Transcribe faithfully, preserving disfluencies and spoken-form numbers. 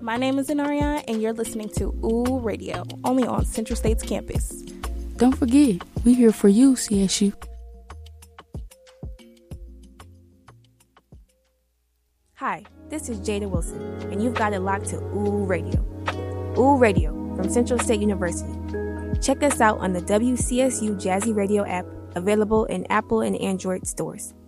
My name is Inarian, and you're listening to Ooh Radio, only on Central State's campus. Don't forget, we're here for you, C S U. Hi, this is Jada Wilson, and you've got it locked to Ooh Radio. Ooh Radio from Central State University. Check us out on the W C S U Jazzy Radio app, available in Apple and Android stores.